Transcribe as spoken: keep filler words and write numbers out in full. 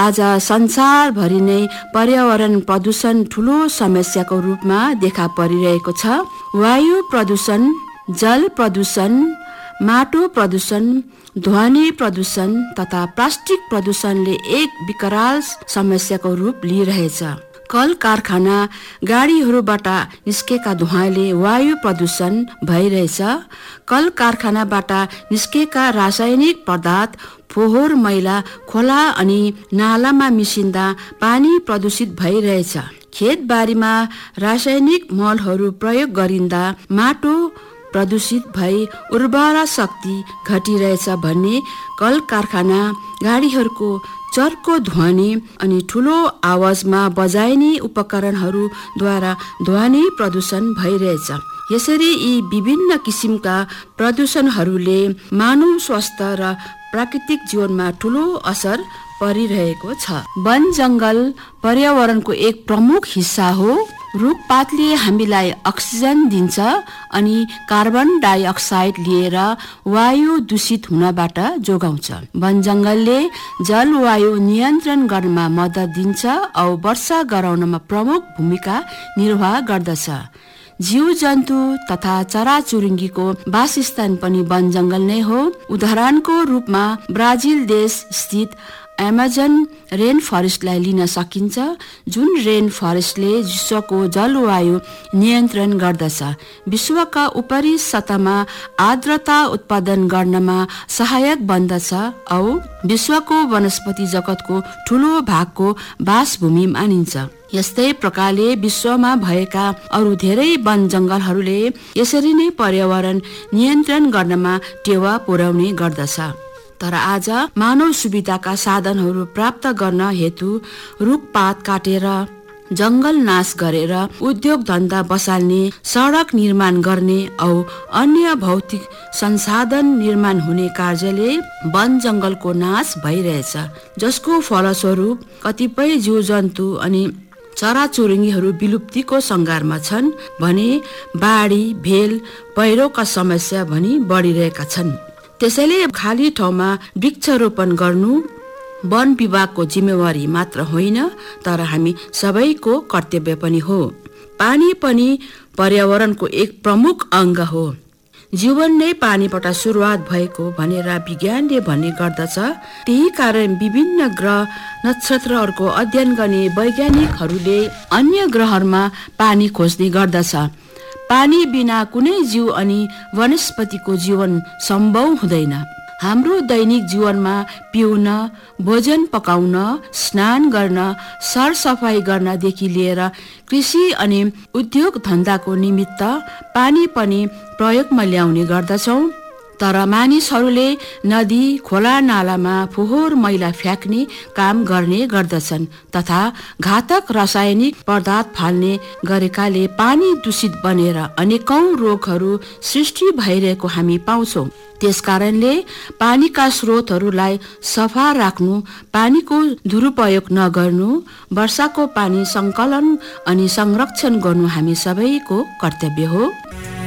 आज संसारभरि नै पर्यावरण प्रदूषण ठूलो समस्याको रूपमा देखा परिरहेको छ। वायु प्रदूषण, जल प्रदूषण, माटो प्रदूषण, ध्वनि प्रदूषण तथा प्लास्टिक प्रदूषणले एक विकराल समस्याको रूप लिइरहेछ। कल कारखाना, गाडीहरूबाट निस्केका धुवाँले वायु प्रदूषण भइरहेछ। कल कारखानाबाट निस्केका रासायनिक पदार्थ, फोहोर मैला खोला अनि नालामा मिसिँदा पानी प्रदूषित भइरहेछ। खेतबारीमा रासायनिक मलहरू प्रयोग गरिँदा माटो प्रदूषित भई उर्वरा शक्ति घटिरहेछ भन्ने कल कारखाना, गाडीहरूको चर्को ध्वनि अनि ठुलो आवाजमा बजाइने उपकरणहरूद्वारा ध्वनि प्रदूषण भइरहेछ। यसरी यी विभिन्न किसिमका प्रदूषणहरूले मानव स्वास्थ्य र प्राकृतिक जीवनमा ठुलो असर परिरहेको छ। वन जंगल पर्यावरणको एक प्रमुख हिस्सा हो। रुखपातले हामीलाई अक्सिजन दिन्छ अनि कार्बन डाइअक्साइड लिएर वायु दूषित हुनबाट जोगाउँछ। वन जंगलले जलवायु नियन्त्रण गर्नमा मद्दत दिन्छ औ वर्षा गराउनमा प्रमुख भूमिका निर्वाह गर्दछ। जीव जन्तु तथा चराचुरुङ्गीको वासस्थान पनि वन जंगल नै हो। उदाहरणको रूपमा ब्राजिल देश स्थित एमाजन रेन फरेस्टलाई लिन सकिन्छ, जुन रेन फरेस्टले विश्वको जलवायु नियन्त्रण गर्दछ। विश्वका उपरी सतहमा आर्द्रता उत्पादन गर्नमा सहायक बन्दछ औ विश्वको वनस्पति जगतको ठूलो भागको बासभूमि मानिन्छ। यस्तै प्रकारले विश्वमा भएका अरू धेरै वन जंगलहरूले यसरी नै पर्यावरण नियन्त्रण गर्नमा टेवा पुर्याउने गर्दछ। तर आज मानव सुविधाका साधनहरू प्राप्त गर्न हेतु रुखपात काटेर, जंगल नाश गरेर उद्योग धन्दा बसाल्ने, सडक निर्माण गर्ने औ अन्य भौतिक संसाधन निर्माण हुने कार्यले वन जंगलको नाश भइरहेछ, जसको फलस्वरूप कतिपय जीव जन्तु अनि चराचुरुङ्गीहरू विलुप्तिको सङ्घारमा छन् भने बाढी, भेल, पहिरोका समस्या भनी बढिरहेका छन्। त्यसैले खाली ठाउँमा वृक्षारोपण गर्नु वन विभागको जिम्मेवारी मात्र होइन, तर हामी सबैको कर्तव्य पनि हो। पानी पनि पर्यावरणको एक प्रमुख अंग हो। जीवन नै पानीबाट सुरुवात भएको भनेर विज्ञानले भन्ने गर्दछ। त्यही कारण विभिन्न ग्रह नक्षत्रहरूको अध्ययन गर्ने वैज्ञानिकहरूले अन्य ग्रहहरूमा पानी खोज्ने गर्दछ। पानी बिना कुनै जीव अनि वनस्पतिको जीवन सम्भव हुँदैन। हाम्रो दैनिक जीवनमा पिउन, भोजन पकाउन, स्नान गर्न, सरसफाई गर्नदेखि लिएर कृषि अनि उद्योग धन्दाको निमित्त पानी पनि प्रयोगमा ल्याउने गर्दछौँ। तर मानिसहरूले नदी, खोला नालामा फोहोर मैला फ्याँक्ने काम गर्ने गर्दछन् तथा घातक रासायनिक पदार्थ फाल्ने गरेकाले पानी दूषित बनेर अनेकौं रोगहरू सृष्टि भइरहेको हामी पाउँछौँ। त्यसकारणले पानीका स्रोतहरूलाई सफा राख्नु, पानीको दुरुपयोग नगर्नु, वर्षाको पानी सङ्कलन अनि संरक्षण गर्नु हामी सबैको कर्तव्य हो।